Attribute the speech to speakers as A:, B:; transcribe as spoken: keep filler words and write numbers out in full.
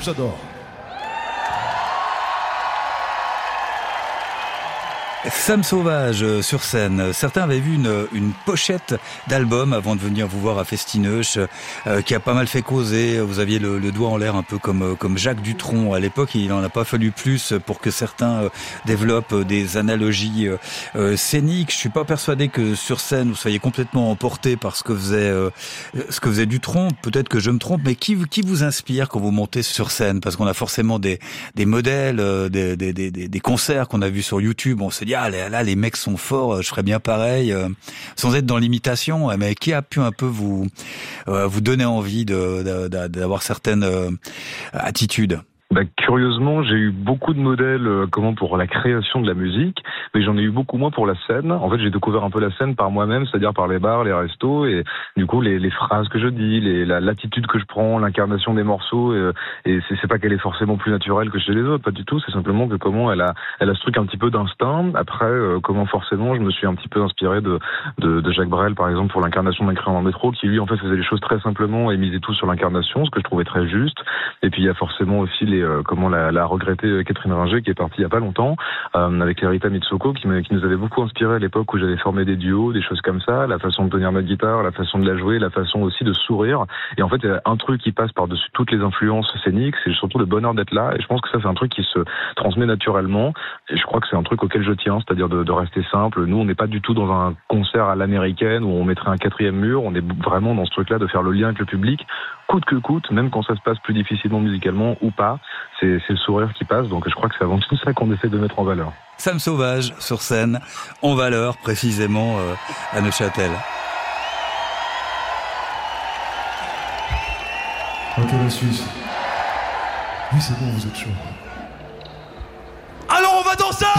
A: j'adore.
B: Sam Sauvage euh, sur scène. Certains avaient vu une, une pochette d'album avant de venir vous voir à Festineuch, euh, qui a pas mal fait causer. Vous aviez le, le doigt en l'air un peu comme, comme Jacques Dutronc à l'époque. Il n'en a pas fallu plus pour que certains euh, développent des analogies euh, euh, scéniques. Je suis pas persuadé que sur scène vous soyez complètement emporté par ce que faisait euh, ce que faisait Dutronc. Peut-être que je me trompe, mais qui, qui vous inspire quand vous montez sur scène? Parce qu'on a forcément des, des modèles, euh, des, des, des, des concerts qu'on a vus sur YouTube. On se dit ah là les mecs sont forts, je ferais bien pareil, euh, sans être dans l'imitation. Mais qui a pu un peu vous euh, vous donner envie de, de, de d'avoir certaines euh, attitudes?
C: Bah, curieusement, j'ai eu beaucoup de modèles euh, comment pour la création de la musique, mais j'en ai eu beaucoup moins pour la scène. En fait, j'ai découvert un peu la scène par moi-même, c'est-à-dire par les bars, les restos, et du coup, les, les phrases que je dis, les, la, l'attitude que je prends, l'incarnation des morceaux, et, et c'est, c'est pas qu'elle est forcément plus naturelle que chez les autres, pas du tout. C'est simplement que comment elle a, elle a ce truc un petit peu d'instinct. Après, euh, comment forcément, je me suis un petit peu inspiré de, de, de Jacques Brel, par exemple, pour l'incarnation d'un crayon dans le métro, qui lui, en fait, faisait les choses très simplement et misait tout sur l'incarnation, ce que je trouvais très juste. Et puis, il y a forcément aussi les Euh, comment la, la regrettée Catherine Ringer qui est partie il y a pas longtemps euh, avec Rita Mitsoko qui, me, qui nous avait beaucoup inspiré à l'époque où j'avais formé des duos, des choses comme ça, la façon de tenir ma guitare, la façon de la jouer, la façon aussi de sourire. Et en fait, il y a un truc qui passe par-dessus toutes les influences scéniques, c'est surtout le bonheur d'être là. Et je pense que ça, c'est un truc qui se transmet naturellement. Et je crois que c'est un truc auquel je tiens, c'est-à-dire de, de rester simple. Nous, on n'est pas du tout dans un concert à l'américaine où on mettrait un quatrième mur. On est vraiment dans ce truc-là de faire le lien avec le public, coûte que coûte, même quand ça se passe plus difficilement musicalement ou pas. C'est, c'est le sourire qui passe, donc je crois que c'est avant tout ça qu'on essaie de mettre en valeur.
B: Sam Sauvage sur scène, en valeur précisément euh, à Neuchâtel.
A: Ok la Suisse. Oui c'est bon, vous êtes chaud. Alors on va danser.